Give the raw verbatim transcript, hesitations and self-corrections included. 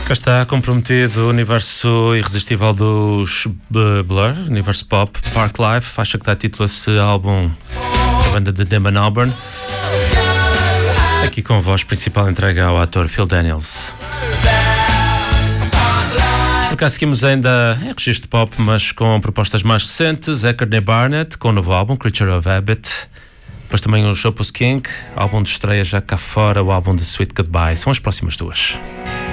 Cá está comprometido o universo irresistível dos Blur, universo pop, Park Life, faixa que dá título a esse álbum da banda de Damon Albarn, aqui com a voz principal entregue ao ator Phil Daniels. Por cá seguimos ainda em registro pop, mas com propostas mais recentes. É Courtney Barnett com o novo álbum Creature of Habit. Depois também o Opus King, álbum de estreia já cá fora, o álbum de Sweet Goodbye. São as próximas duas.